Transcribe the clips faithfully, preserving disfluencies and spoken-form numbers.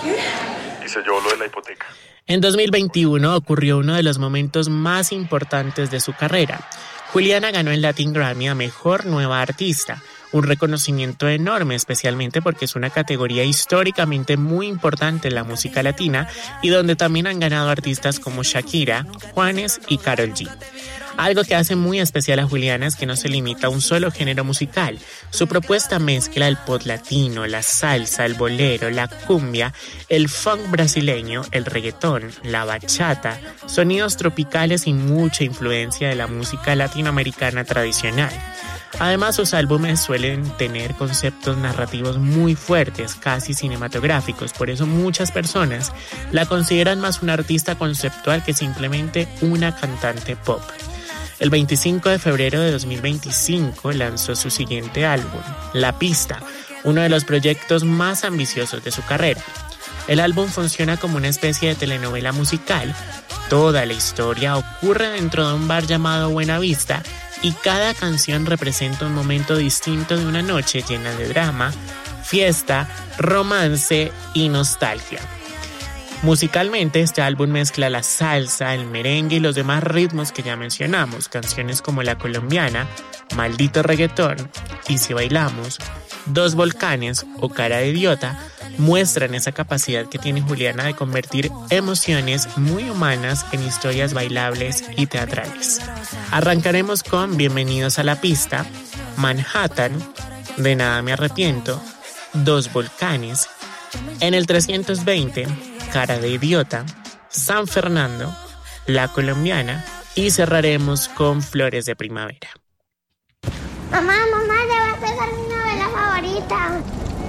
Y se llevó lo de la hipoteca. En dos mil veintiuno ocurrió uno de los momentos más importantes de su carrera. Juliana ganó el Latin Grammy a Mejor Nueva Artista, un reconocimiento enorme, especialmente porque es una categoría históricamente muy importante en la música latina y donde también han ganado artistas como Shakira, Juanes y Karol G. Algo que hace muy especial a Juliana es que no se limita a un solo género musical. Su propuesta mezcla el pop latino, la salsa, el bolero, la cumbia, el funk brasileño, el reggaetón, la bachata, sonidos tropicales y mucha influencia de la música latinoamericana tradicional. Además, sus álbumes suelen tener conceptos narrativos muy fuertes, casi cinematográficos, por eso muchas personas la consideran más una artista conceptual que simplemente una cantante pop. El veinticinco de febrero de dos mil veinticinco lanzó su siguiente álbum, La Pista, uno de los proyectos más ambiciosos de su carrera. El álbum funciona como una especie de telenovela musical. Toda la historia ocurre dentro de un bar llamado Buenavista y cada canción representa un momento distinto de una noche llena de drama, fiesta, romance y nostalgia. Musicalmente, este álbum mezcla la salsa, el merengue y los demás ritmos que ya mencionamos, canciones como La Colombiana, Maldito Reggaetón, Y Si Bailamos, Dos Volcanes o Cara de Idiota, muestran esa capacidad que tiene Juliana de convertir emociones muy humanas en historias bailables y teatrales. Arrancaremos con Bienvenidos a la Pista, Manhattan, De Nada Me Arrepiento, Dos Volcanes, en el trescientos veinte, Cara de Idiota, San Fernando, La Colombiana y cerraremos con Flores de Primavera. Mamá, mamá, ya va a empezar mi novela favorita.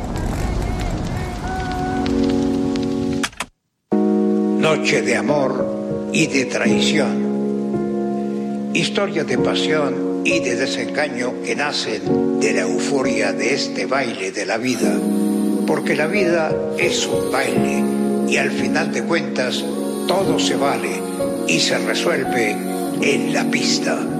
Noche de amor y de traición. Historia de pasión y de desengaño que nacen de la euforia de este baile de la vida. Porque la vida es un baile y al final de cuentas todo se vale y se resuelve en la pista.